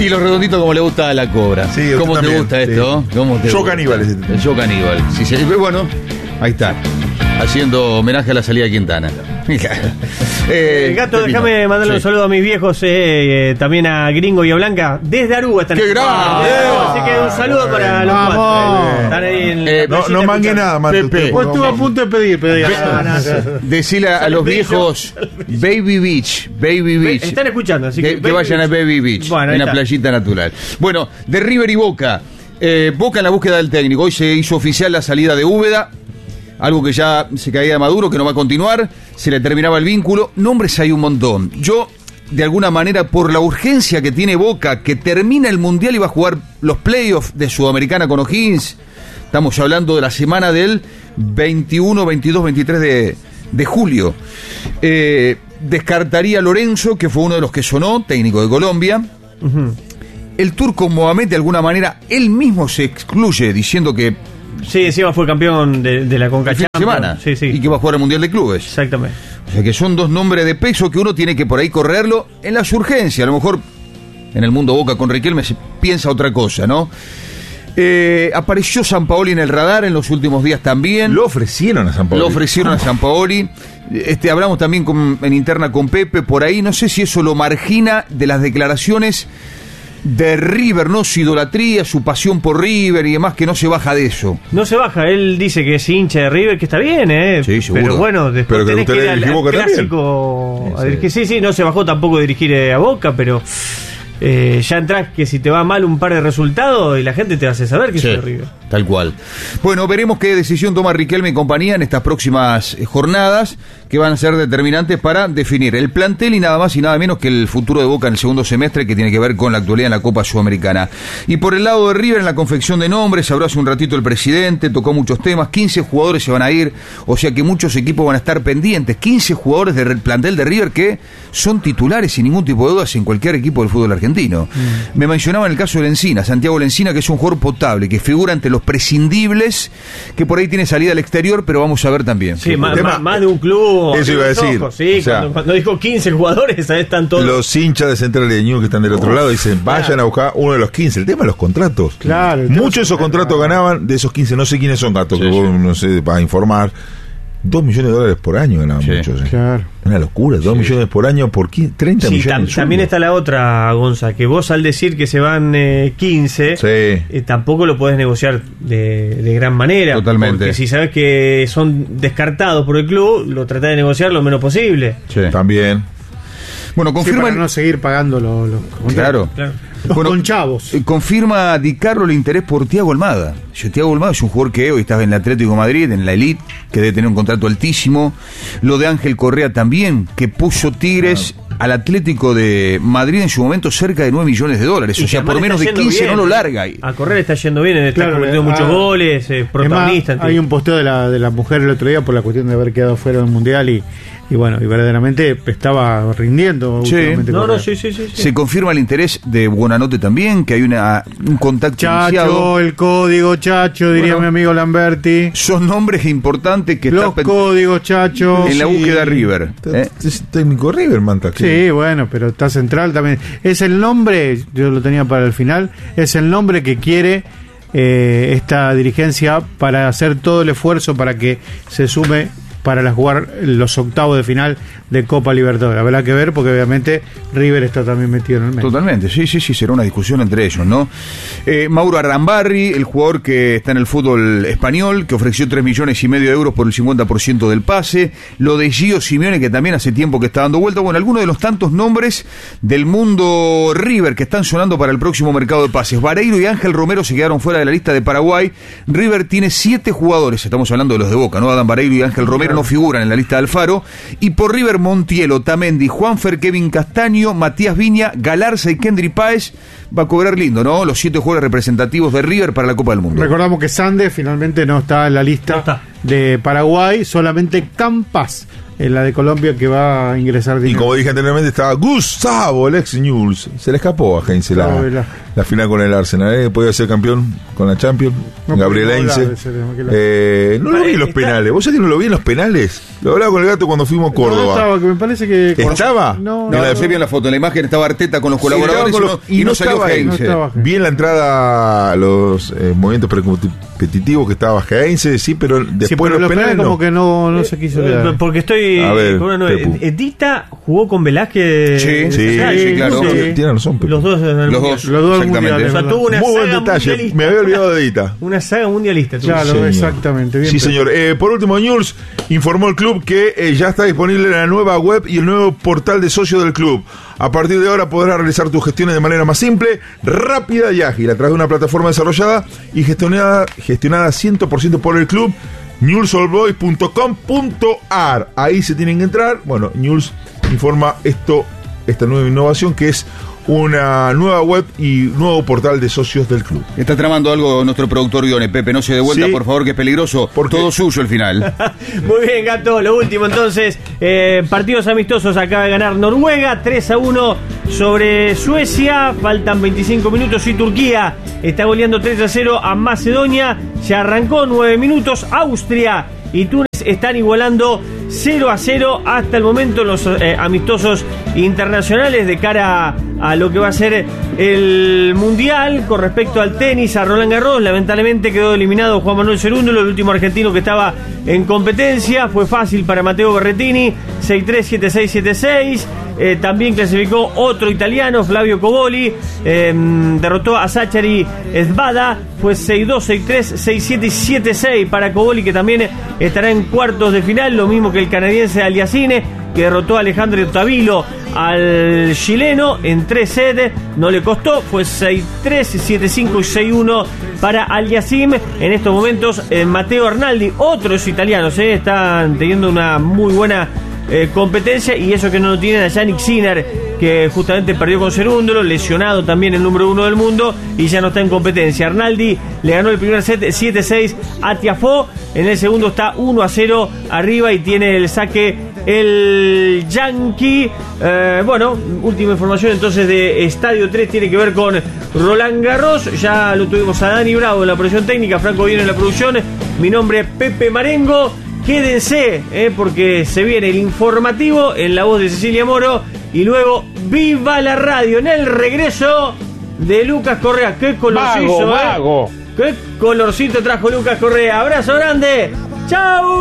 Y los redonditos como le gusta a la Cobra. Sí, ¿Cómo te gusta esto? Sí. ¿Cómo te Yo gusta? Caníbal ese. El Yo Caníbal. Sí, sí. Bueno, ahí está. Haciendo homenaje a la salida de Quintana. Gato, déjame mandarle un saludo a mis viejos, también a Gringo y a Blanca. Desde Aruba están. ¡Qué grande! Así que un saludo para los cuatro. Están ahí en la No playita mangué escuchando. nada, Mate. Pepe. Vos estuve a punto de pedir. Decile a los viejos Baby Beach. Baby Beach. Están escuchando, así Que vayan a Baby Beach, Bueno, ahí en la está. playita natural. Bueno, de River y Boca. Boca en la búsqueda del técnico. Hoy se hizo oficial la salida de Úbeda. Algo que ya se caía de Maduro, que no va a continuar. Se le terminaba el vínculo. Nombres hay un montón. Yo, de alguna manera, por la urgencia que tiene Boca, que termina el Mundial y va a jugar los playoffs de Sudamericana con O'Higgins. Estamos hablando de la semana del 21, 22, 23 de julio. Descartaría a Lorenzo, que fue uno de los que sonó, técnico de Colombia. El turco Mohamed, de alguna manera, él mismo se excluye, diciendo que Sí, encima fue campeón de la Conca el fin de Champions. semana Sí, sí. y que va a jugar al Mundial de Clubes. Exactamente. O sea que son dos nombres de peso que uno tiene que por ahí correrlo en las urgencias. A lo mejor en el mundo Boca con Riquelme se piensa otra cosa, ¿no? Apareció Sampaoli en el radar en los últimos días también. Lo ofrecieron a San Pablo. Lo ofrecieron a Sampaoli. Hablamos también en interna con Pepe por ahí. No sé si eso lo margina de las declaraciones de River, ¿no? Su idolatría, su pasión por River y demás, que no se baja de eso. No se baja, él dice que es hincha de River, que está bien, Sí, seguro. Pero bueno, después Pero que tenés que usted ir al dirige Boca clásico. también. Sí, no se bajó tampoco de dirigir a Boca, pero ya entras que si te va mal un par de resultados y la gente te hace saber que Sí, es de River. tal cual. Bueno, veremos qué decisión toma Riquelme y compañía en estas próximas jornadas, que van a ser determinantes para definir el plantel y nada más y nada menos que el futuro de Boca en el segundo semestre, que tiene que ver con la actualidad en la Copa Sudamericana. Y por el lado de River, en la confección de nombres, habló hace un ratito el presidente, tocó muchos temas, 15 jugadores se van a ir, o sea que muchos equipos van a estar pendientes, 15 jugadores del plantel de River que son titulares sin ningún tipo de dudas en cualquier equipo del fútbol argentino. Me mencionaba en el caso de Lencina, Santiago Lencina, que es un jugador potable, que figura entre los prescindibles, que por ahí tiene salida al exterior, pero vamos a ver también. Sí, tema- más de un club. Eso iba a decir. Sí, O sea, cuando dijo 15 jugadores, ahí están todos. Los hinchas de Central de Ñuble que están del otro lado dicen, vayan a buscar uno de los 15. El tema de los contratos. Claro, el tema Muchos de esos contratos ganaban, de esos 15, no sé quiénes son, Gato, Sí, que sí. vos, no sé, para informar. 2 millones de dólares por año ganaban Sí. muchos. Claro. Una locura, 2 millones por año por 30 Sí, millones. también está la otra, Gonza, que vos al decir que se van 15, Sí. tampoco lo podés negociar de gran manera. Totalmente. Porque si sabes que son descartados por el club, lo tratás de negociar lo menos posible. Sí. También. Bueno, Sí, confirma para no seguir pagando los Claro. Claro. Los Bueno, conchavos. Confirma Di Carlo el interés por Thiago Almada. Thiago Almada es un jugador que hoy está en el Atlético de Madrid, en la Elite, que debe tener un contrato altísimo. Lo de Ángel Correa también, que puso Tigres al Atlético de Madrid en su momento cerca de 9 millones de dólares. Y O sea, además por menos de está 15 yendo no lo bien. larga. A correr está yendo bien, está Claro, cometiendo muchos goles, Es más, protagonista. hay un posteo de la mujer el otro día por la cuestión de haber quedado fuera del mundial y bueno, y verdaderamente estaba rindiendo. Sí. últimamente No, Correa. sí. Se confirma el interés de Buonanotte también, que hay un contacto iniciado. Chacho, el código, Chacho, diría Bueno. mi amigo Lamberti. Son nombres importantes que Los están códigos, Chacho. en la Sí. búsqueda de River. Es técnico River, Manta. Sí, bueno, pero está central también. Es el nombre, yo lo tenía para el final, es el nombre que quiere esta dirigencia para hacer todo el esfuerzo para que se sume para jugar los octavos de final de Copa Libertadores. Habrá que ver porque obviamente River está también metido en el medio. Totalmente, sí, será una discusión entre ellos, ¿no? Mauro Arrambarri, el jugador que está en el fútbol español, que ofreció 3,5 millones de euros por el 50% del pase. Lo de Gio Simeone, que también hace tiempo que está dando vuelta. Bueno, algunos de los tantos nombres del mundo River que están sonando para el próximo mercado de pases. Vareiro y Ángel Romero se quedaron fuera de la lista de Paraguay. River tiene 7 jugadores, estamos hablando de los de Boca, ¿no? Adam Vareiro y Ángel Romero no figuran en la lista de Alfaro. Y por River, Montiel, Otamendi, Juanfer, Kevin Castaño, Matías Viña, Galarza y Kendry Páez. Va a cobrar lindo, ¿no? Los 7 jugadores representativos de River para la Copa del Mundo. Recordamos que Sande finalmente no está en la lista. No está. de Paraguay, solamente Campas en la de Colombia que va a ingresar Y dinero. como dije anteriormente, estaba Gustavo, el ex Newell's. Se le escapó a Heinze la final con el Arsenal. Podía ser campeón con la Champions. No Gabriel podemos hablar Heinze. de ese tema, No lo vi en los penales. ¿Vos sabés que no lo vi en los penales? Lo hablaba con el gato cuando fuimos a No Córdoba. estaba, que me parece que... ¿Estaba? No, No, la bien la foto, en la imagen estaba Arteta con los colaboradores y no salió estaba ahí. Heinze. No estaba. Vi en la entrada los movimientos precompetitivos que estaba Heinze, sí, pero después Sí, pero los penales como no. que no se quiso dar. Porque estoy A ver, con una Pepu. Edita jugó con Velázquez. Sí, Sí, claro. sí. Tiene razón, Pepe. Los dos en el Los mundial. dos, Los dos exactamente. mundiales, O sea, tuvo una Muy buen saga detalle. mundialista. Me había olvidado de Edita. Una saga mundialista. tuvo. Claro, Señor. exactamente. Bien, Sí, Pepe. señor. Por último, Newell's informó el club que ya está disponible la nueva web y el nuevo portal de socio del club. A partir de ahora podrás realizar tus gestiones de manera más simple, rápida y ágil a través de una plataforma desarrollada y gestionada 100% por el club, newellsoldboys.com.ar. Ahí se tienen que entrar. Bueno, Newell's informa esta nueva innovación que es una nueva web y nuevo portal de socios del club. Está tramando algo nuestro productor Guione. Pepe, no se dé vuelta, Sí. por favor, que es peligroso. ¿Por qué? Todo suyo el final. Muy bien, Gato. Lo último entonces, partidos amistosos. Acaba de ganar Noruega 3-1 sobre Suecia. Faltan 25 minutos y Turquía está goleando 3-0 a Macedonia. Ya arrancó 9 minutos. Austria y Túnez están igualando 0-0 hasta el momento los amistosos internacionales de cara a lo que va a ser el Mundial. Con respecto al tenis, a Roland Garros, lamentablemente quedó eliminado Juan Manuel Cerúndolo, el último argentino que estaba en competencia. Fue fácil para Matteo Berrettini, 6-3, 7-6, 7-6. También clasificó otro italiano, Flavio Coboli, derrotó a Zachary Esbada, fue 6-2, 6-3, 6-7 y 7-6 para Coboli, que también estará en cuartos de final, lo mismo que el canadiense Aliassime, que derrotó a Alejandro Tavilo al chileno en 3 sets, no le costó, fue 6-3, 7-5 y 6-1 para Aliassime. En estos momentos Matteo Arnaldi, otros italianos están teniendo una muy buena competencia, y eso que no lo tienen a Yannick Sinner, que justamente perdió con Cerúndolo, lesionado también el número 1 del mundo, y ya no está en competencia. Arnaldi le ganó el primer set 7-6 a Tiafoe, en el segundo está 1-0 arriba y tiene el saque el Yankee. Bueno, última información entonces de Estadio 3 tiene que ver con Roland Garros. Ya lo tuvimos a Dani Bravo en la producción técnica, Franco viene en la producción, mi nombre es Pepe Marengo. Quédense, porque se viene el informativo en la voz de Cecilia Moro y luego ¡Viva la Radio! En el regreso de Lucas Correa. ¡Qué colorcito! ¡Qué colorcito trajo Lucas Correa! ¡Abrazo grande! ¡Chau!